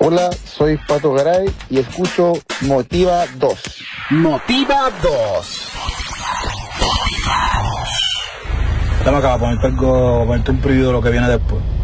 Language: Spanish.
Hola, soy Pato Garay y escucho Motiva 2. Motiva 2. Estamos acá para ponerte algo, ponerte un preview de lo que viene después.